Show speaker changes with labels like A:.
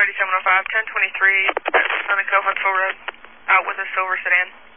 A: 3705, 1023 at Sunoco Huntsville Road, out with a silver sedan.